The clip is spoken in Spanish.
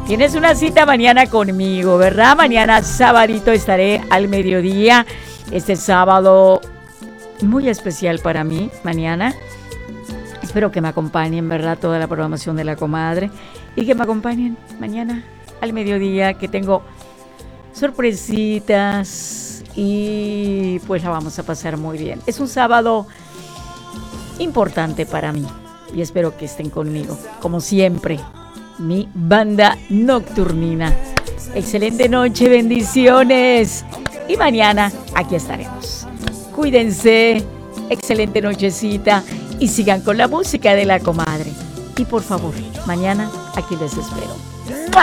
Tienes una cita mañana conmigo, ¿verdad? Mañana sabadito estaré al mediodía. Este sábado muy especial para mí, mañana. Espero que me acompañen, ¿verdad? Toda la programación de La Comadre. Y que me acompañen mañana al mediodía, que tengo sorpresitas y pues la vamos a pasar muy bien. Es un sábado importante para mí y espero que estén conmigo, como siempre, mi banda nocturnina. Excelente noche, bendiciones. Y mañana aquí estaremos. Cuídense, excelente nochecita y sigan con la música de La Comadre. Y por favor, mañana aquí les espero. ¡Mua!